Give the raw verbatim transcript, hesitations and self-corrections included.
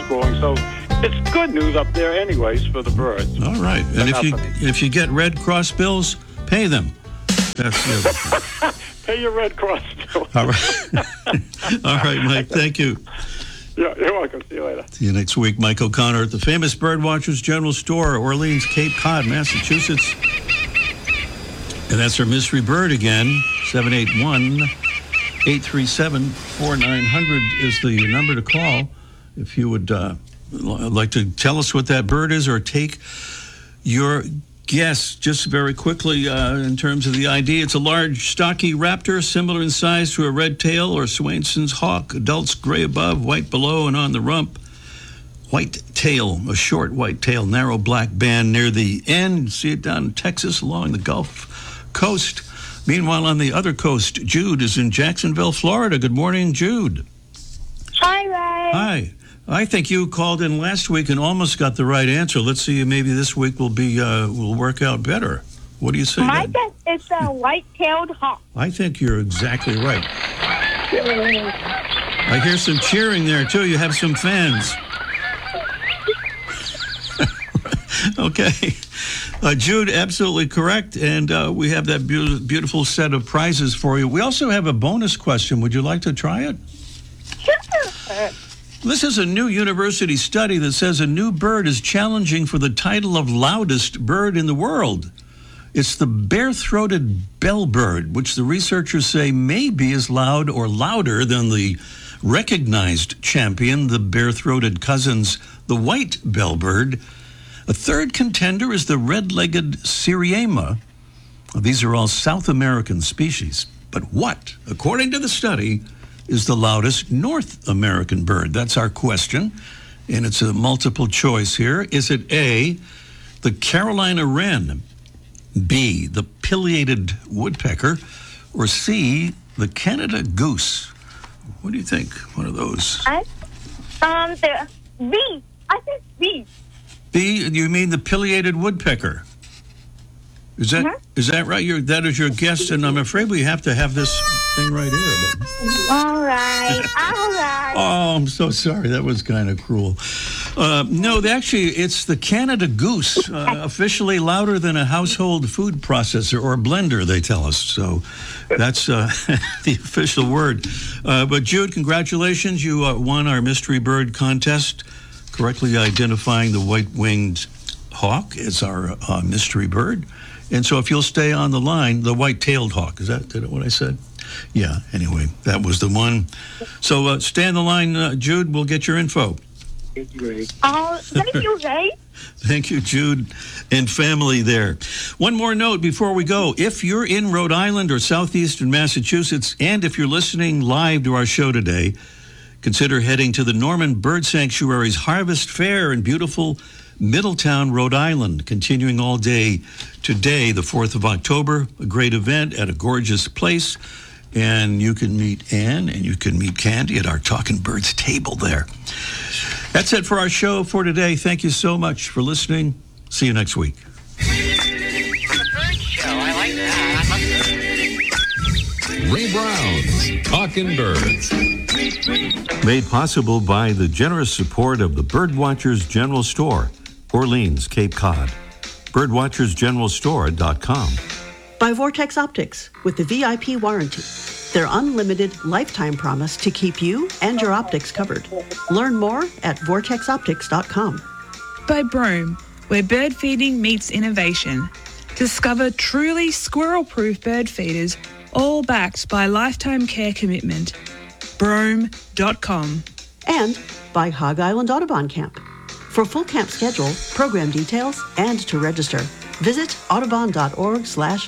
schooling. So it's good news up there anyways for the birds. All right. And if you, happening. if you get Red Cross bills, pay them. That's the other thing. Pay your Red Cross bill. All right. All right, Mike. Thank you. Yeah, you're welcome. See you later. See you next week. Mike O'Connor at the famous Birdwatchers General Store, Orleans, Cape Cod, Massachusetts. And that's our mystery bird again. seven eight one, eight three seven, four nine zero zero is the number to call if you would uh, like to tell us what that bird is or take your guess. Just very quickly, uh, in terms of the I D, it's a large, stocky raptor, similar in size to a red tail or Swainson's hawk. Adults gray above, white below, and on the rump. White tail, a short white tail, narrow black band near the end. See it down in Texas along the Gulf Coast. Meanwhile, on the other coast, Jude is in Jacksonville, Florida. Good morning, Jude. Hi, Ray. Hi. I think you called in last week and almost got the right answer. Let's see, maybe this week will be uh, will work out better. What do you say? My then? guess is a white-tailed hawk. I think you're exactly right. I hear some cheering there, too. You have some fans. Okay. Uh, Jude, absolutely correct. And uh, we have that be- beautiful set of prizes for you. We also have a bonus question. Would you like to try it? Sure. This is a new university study that says a new bird is challenging for the title of loudest bird in the world. It's the bare-throated bellbird, which the researchers say may be as loud or louder than the recognized champion, the bare-throated cousins, the white bellbird. A third contender is the red-legged Syriema. These are all South American species. But what, according to the study, is the loudest North American bird? That's our question, and it's a multiple choice here. Is it A, the Carolina wren, B, the pileated woodpecker, or C, the Canada goose? What do you think? One of those. I, um, the B. I think B. B, you mean the pileated woodpecker? Is that Mm-hmm. is that right? You're, that is your guess, and I'm afraid we have to have this thing right here. But... All right. All right. Oh, I'm so sorry. That was kind of cruel. Uh, no, actually, it's the Canada goose, uh, officially louder than a household food processor or blender, they tell us. So that's uh, the official word. Uh, but, Jude, congratulations. You uh, won our mystery bird contest, correctly identifying the white-winged hawk as our uh, mystery bird. And so if you'll stay on the line, the white-tailed hawk, is that, that what I said? Yeah, anyway, that was the one. So uh, stay on the line, uh, Jude. We'll get your info. Thank you, Ray. Oh, thank you, Ray. Thank you, Jude, and family there. One more note before we go. If you're in Rhode Island or southeastern Massachusetts, and if you're listening live to our show today, consider heading to the Norman Bird Sanctuary's Harvest Fair in beautiful Middletown, Rhode Island, continuing all day today, the fourth of October, a great event at a gorgeous place. And you can meet Ann and you can meet Candy at our Talking Birds table there. That's it for our show for today. Thank you so much for listening. See you next week. The Bird Show. I like that. Ray Brown's Talking Birds. Made possible by the generous support of the Birdwatchers General Store, Orleans, Cape Cod. birdwatchers general store dot com. By Vortex Optics with the V I P warranty. Their unlimited lifetime promise to keep you and your optics covered. Learn more at vortex optics dot com. By Broome, where bird feeding meets innovation. Discover truly squirrel-proof bird feeders, all backed by lifetime care commitment. broome dot com. And by Hog Island Audubon Camp. For full camp schedule, program details, and to register, visit audubon dot org slash